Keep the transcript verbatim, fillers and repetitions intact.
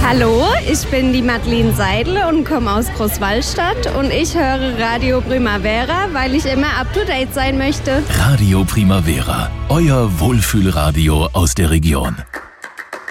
Hallo, ich bin die Madeleine Seidel und komme aus Großwallstadt und ich höre Radio Primavera, weil ich immer up to date sein möchte. Radio Primavera, euer Wohlfühlradio aus der Region.